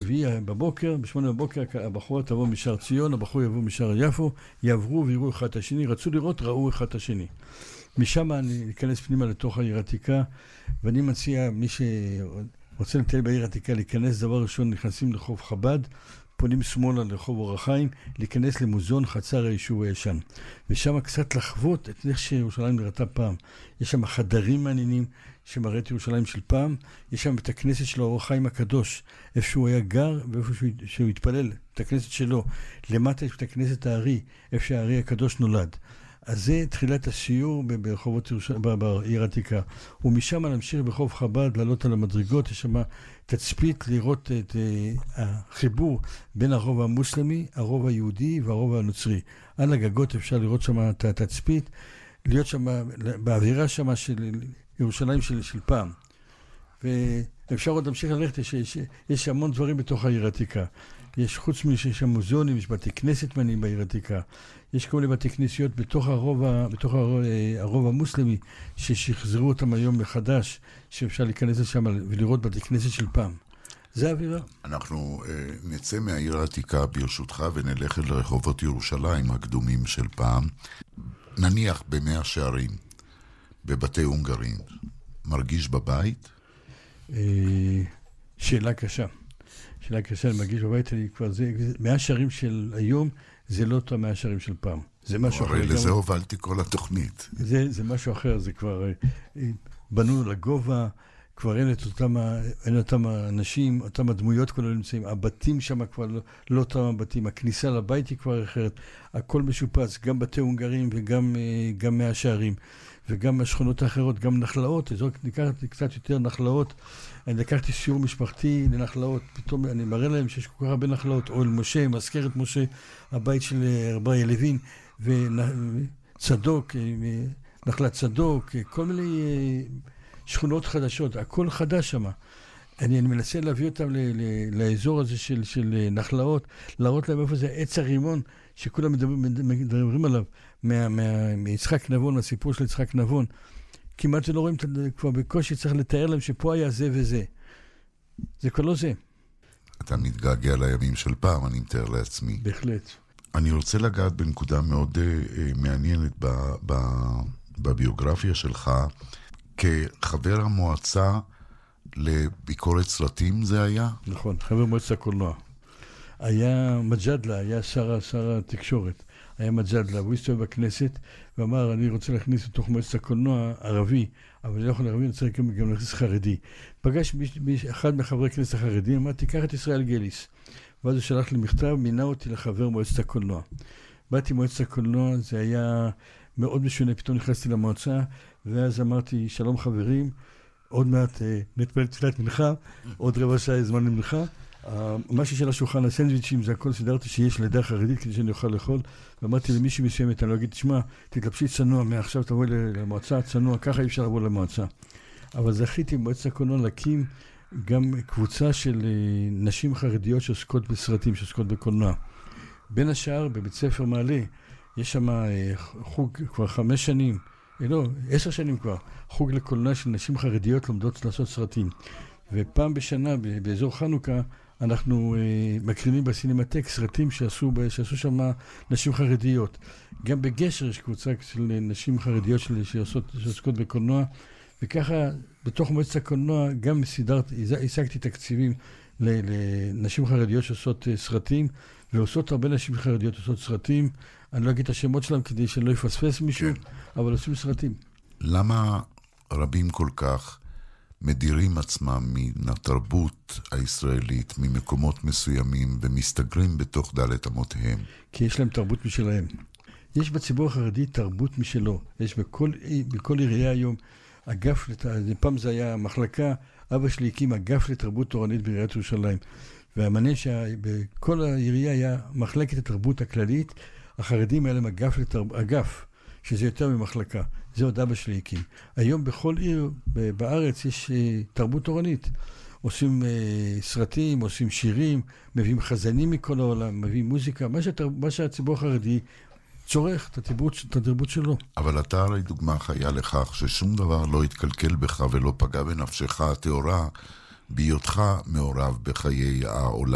רביעי בבוקר, ב8 בבוקר, הבחורה תבוא משער ציון, הבחור יבוא משער יפו, יעברו ויראו אחד את השני, רצו לראות, ראו אחד את השני. משם אני אכנס פנימה לתוך העיר העתיקה, ואני מציע מי שרוצה לטייל בעיר העתיקה, להיכנס דבר ראשון, נכנסים לחוף חב"ד, פונים שמאלה לרחוב אור החיים, להיכנס למוזיאון חצר היישוב הישן. ושם קצת לחוות את איך שירושלים נראתה פעם. יש שם חדרים מעניינים שמראה את ירושלים של פעם, יש שם את הכנסת של אור החיים הקדוש, איפה שהוא היה גר ואיפה שהוא התפלל, את הכנסת שלו. למטה יש את הכנסת הארי, איפה שהארי הקדוש נולד. אז זה תחילת הסיור ברחובות ירושלים, בעיר העתיקה. ומשם נמשיך ברחוב חב"ד, לעלות על המדרגות, יש שם תצפית לראות את החיבור בין הרוב המוסלמי, הרוב היהודי והרוב הנוצרי. על הגגות אפשר לראות שם את התצפית, להיות שם באווירה שם של ירושלים של פעם. ואפשר עוד להמשיך ללכת, יש המון דברים בתוך העיר העתיקה. יש חוץ שיש שם מוזיאונים, יש בתי כנסת מעניינים בעיר העתיקה. יש כל מיני בתי כנסיות בתוך הרוב המוסלמי, ששחזרו אותם היום מחדש, שאפשר להיכנס לשם ולראות בתי כנסת של פעם. זה האווירה. אנחנו נצא מהעיר העתיקה ברשותך ונלך אל רחובות ירושלים הקדומים של פעם. נניח במאה שערים, בבתי הונגרים, מרגיש בבית? שאלה קשה, אני מרגיש בבית, מאה שערים של היום, זה לא אותו מאה שערים של פעם. זה משהו אחר. הרי לזה הובלתי כל התוכנית. זה משהו אחר, זה כבר בנו לגובה, כבר אין אותם האנשים, אותם הדמויות כבר לא נמצאים, הבתים שם כבר לא אותם הבתים, הכניסה לבית היא כבר אחרת, הכל משופץ, גם בתי הונגרים וגם מאה שערים, וגם השכונות האחרות, גם נחלאות, ניקחתי קצת יותר נחלאות, אני לקחתי סיור משפחתי לנחלאות, פתאום אני מראה להם שיש כל כך הרבה נחלאות, אוהל משה, מזכרת משה, הבית של רבי לוין, וצדוק, נחלת צדוק, כל מיני שכונות חדשות, הכל חדש שם. אני מנסה להביא אותם לאזור הזה של נחלאות, להראות להם איפה זה עץ הרימון, שכולם מדברים עליו, מיצחק נבון, הסיפור של יצחק נבון. כמעט שלא רואים, כבר בקושי צריך לתאר להם שפה היה זה וזה. זה כבר לא זה. אתה מתגעגע לימים של פעם, אני מתאר לעצמי. בהחלט. אני רוצה לגעת בנקודה מאוד מעניינת בביוגרפיה שלך, כחבר המועצה לביקורת סרטים זה היה? נכון, חבר מועצת הקולנוע. היה מג'דלה, היה שר התקשורת, היה מג'דלה, והוא הסתובב בכנסת ואמר, אני רוצה להכניס לתוך מועצת הקולנוע ערבי, אבל לא יכול ערבי, אני רוצה גם להכניס חרדי. פגש אחד מחברי הכנסת החרדים, אמר, תיקח את ישראל גליס. ואז הוא שלח לי מכתב, מינה אותי לחבר מועצת הקולנוע. באתי מועצת הקולנוע, זה היה מאוד משונה, פתאום נכנסתי למועצה, ואז אמרתי, שלום חברים, עוד מעט נתפלל תפילת מנחה, עוד רבע שעה זמן למנחה. מה שיש השולחן, הסנדוויצ'ים, זה הכל סידרתי שיש לידה חרדית כדי שאני אוכל לאכול, ואמרתי למישהי מסוימת, אני לא אגיד, תשמע, תתלבשי צנוע, מעכשיו תבואי למועצה, צנוע, ככה אי אפשר לבוא למועצה. אבל זכיתי במועצת הקולנוע להקים גם קבוצה של נשים חרדיות שעוסקות בסרטים, שעוסקות בקולנוע. בין השאר, בבית ספר מעלה, יש שם חוג כבר 5 שנים, 10 שנים כבר, חוג לקולנוע של נשים חרדיות לומדות לעשות סרטים. ופעם בשנה, באזור חנוכה, אנחנו מקרינים בסינמטק סרטים שעשו שם נשים חרדיות. גם בגשר יש קבוצה של נשים חרדיות שעוסקות בקולנוע, וככה בתוך מועצת הקולנוע גם השגתי תקציבים לנשים חרדיות שעושות סרטים, ועושות הרבה נשים חרדיות שעושות סרטים. אני לא אגיד את השמות שלהם כדי שלא יפספס מישהו, אבל עושים סרטים. למה רבים כל כך מדירים עצמם מן התרבות הישראלית, ממקומות מסוימים, ומסתגרים בתוך דלת אמותיהם? כי יש להם תרבות משלהם. יש בציבור החרדי תרבות משלו. יש בכל עירייה היום אגף, פעם זה היה מחלקה, אבא שלי הקים אגף לתרבות תורנית בעיריית ירושלים. והמעניין שבכל העירייה היה מחלקת התרבות הכללית, החרדים היה להם אגף, שזה יותר ממחלקה. זה עוד אבא שלי הקים. היום בכל עיר בארץ יש תרבות תורנית. עושים סרטים, עושים שירים, מביאים חזנים מכל העולם, מביאים מוזיקה, מה שהציבור החרדי צורך, את התרבות שלו. אבל אתה הרי דוגמה חיה לכך ששום דבר לא יתקלקל בך ולא פגע בנפשך התאורה, בהיותך מעורב בחיי העולם